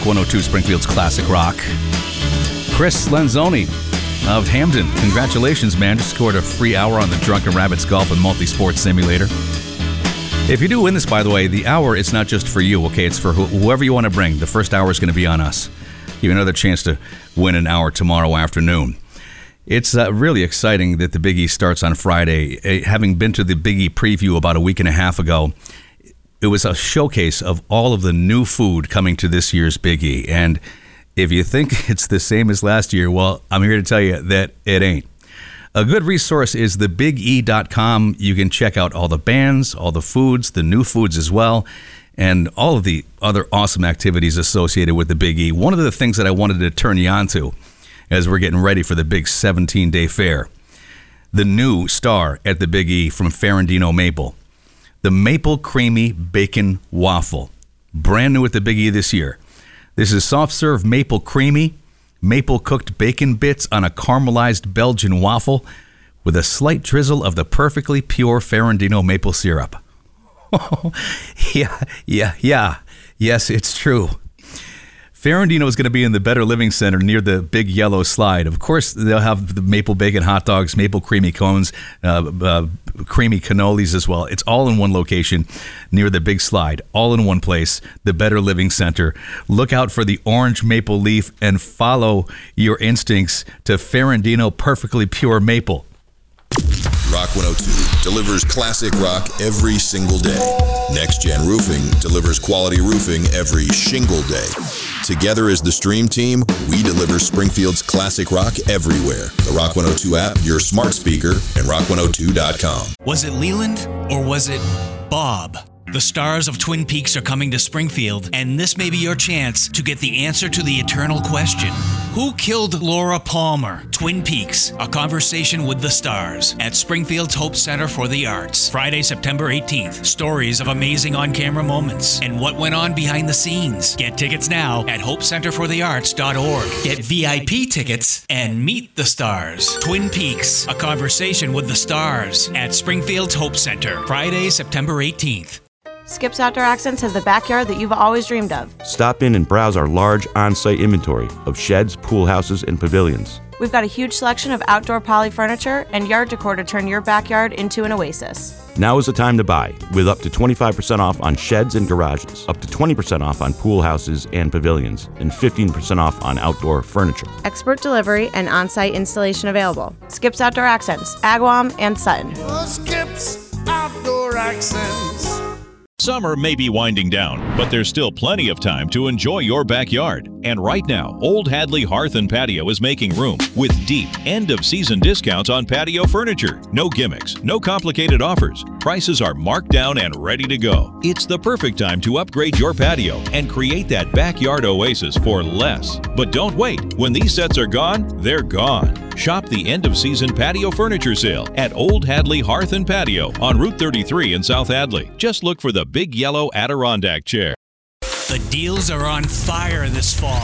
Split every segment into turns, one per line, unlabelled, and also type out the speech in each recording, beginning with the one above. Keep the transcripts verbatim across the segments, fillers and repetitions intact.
Rock one oh two, Springfield's Classic Rock. Chris Lenzoni of Hamden. Congratulations, man. Just scored a free hour on the Drunken Rabbits Golf and Multi-Sport Simulator. If you do win this, by the way, the hour is not just for you, okay? It's for wh- whoever you want to bring. The first hour is going to be on us. Give you another chance to win an hour tomorrow afternoon. It's uh, really exciting that the Big E starts on Friday. Uh, having been to the Big E preview about a week and a half ago, it was a showcase of all of the new food coming to this year's Big E. And if you think it's the same as last year, well, I'm here to tell you that it ain't. A good resource is the big e dot com. You can check out all the bands, all the foods, the new foods as well, and all of the other awesome activities associated with the Big E. One of the things that I wanted to turn you on to as we're getting ready for the big seventeen-day fair, the new star at the Big E from Ferrandino Maple, the Maple Creamy Bacon Waffle. Brand new at the Big E this year. This is soft-serve maple creamy, maple-cooked bacon bits on a caramelized Belgian waffle with a slight drizzle of the perfectly pure Ferrandino maple syrup. yeah, yeah, yeah. Yes, it's true. Ferrandino is going to be in the Better Living Center near the big yellow slide. Of course, they'll have the maple bacon hot dogs, maple creamy cones, uh, uh, creamy cannolis as well. It's all in one location near the big slide, all in one place, the Better Living Center. Look out for the orange maple leaf and follow your instincts to Ferrandino Perfectly Pure Maple.
Rock one oh two delivers classic rock every single day. Next Gen Roofing delivers quality roofing every shingle day. Together as the Stream Team, we deliver Springfield's classic rock everywhere. The Rock one oh two app, your smart speaker, and rock one oh two dot com.
Was it Leland or was it Bob? The stars of Twin Peaks are coming to Springfield, and this may be your chance to get the answer to the eternal question. Who killed Laura Palmer? Twin Peaks, a conversation with the stars at Springfield's Hope Center for the Arts. Friday, September eighteenth. Stories of amazing on-camera moments and what went on behind the scenes. Get tickets now at hope center for the arts dot org. Get V I P tickets and meet the stars. Twin Peaks, a conversation with the stars at Springfield's Hope Center. Friday, September eighteenth.
Skip's Outdoor Accents has the backyard that you've always dreamed of.
Stop in and browse our large on-site inventory of sheds, pool houses, and pavilions.
We've got a huge selection of outdoor poly furniture and yard decor to turn your backyard into an oasis.
Now is the time to buy, with up to twenty-five percent off on sheds and garages, up to twenty percent off on pool houses and pavilions, and fifteen percent off on outdoor furniture.
Expert delivery and on-site installation available. Skip's Outdoor Accents, Agawam and Sutton.
Skip's Outdoor Accents.
Summer may be winding down, but there's still plenty of time to enjoy your backyard. And right now, Old Hadley Hearth and Patio is making room with deep end-of-season discounts on patio furniture. No gimmicks, no complicated offers. Prices are marked down and ready to go. It's the perfect time to upgrade your patio and create that backyard oasis for less. But don't wait. When these sets are gone, they're gone. Shop the end-of-season patio furniture sale at Old Hadley Hearth and Patio on Route thirty-three in South Hadley. Just look for the big yellow Adirondack chair.
The deals are on fire this fall.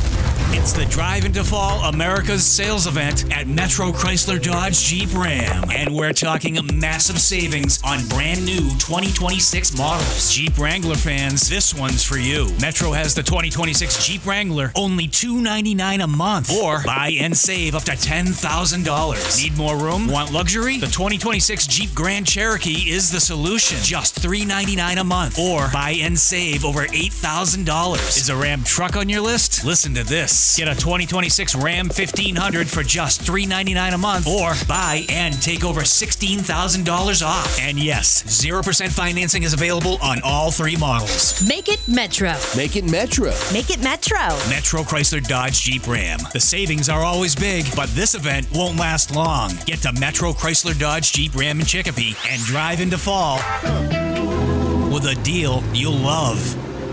It's the Drive into Fall America's sales event at Metro Chrysler Dodge Jeep Ram. And we're talking massive savings on brand new twenty twenty-six models. Jeep Wrangler fans, this one's for you. Metro has the twenty twenty-six Jeep Wrangler, only two hundred ninety-nine dollars a month. Or buy and save up to ten thousand dollars. Need more room? Want luxury? The twenty twenty-six Jeep Grand Cherokee is the solution. Just three hundred ninety-nine dollars a month. Or buy and save over eight thousand dollars. Is a Ram truck on your list? Listen to this. Get a twenty twenty-six Ram fifteen hundred for just three hundred ninety-nine dollars a month, or buy and take over sixteen thousand dollars off. And yes, zero percent financing is available on all three models.
Make it Metro.
Make it Metro.
Make it Metro.
Metro Chrysler Dodge Jeep Ram. The savings are always big, but this event won't last long. Get to Metro Chrysler Dodge Jeep Ram in Chicopee and drive into fall with a deal you'll love.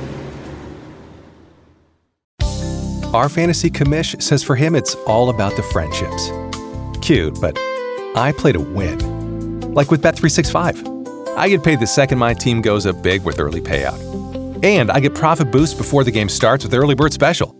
Our fantasy commish says for him it's all about the friendships. Cute, but I play to win. Like with Bet three sixty-five. I get paid the second my team goes up big with early payout. And I get profit boosts before the game starts with Early Bird Special.